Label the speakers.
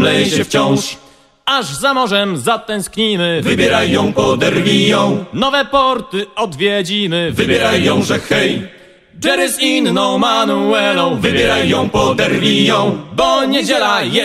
Speaker 1: Leje się wciąż,
Speaker 2: aż za morzem zatęsknimy.
Speaker 1: wybieraj ją, poderwij ją,
Speaker 2: Nowe porty odwiedzimy.
Speaker 1: wybieraj ją, że hej.
Speaker 2: Jerry z inną Manuelą.
Speaker 1: Wybieraj ją, poderwij ją,
Speaker 2: bo niedziela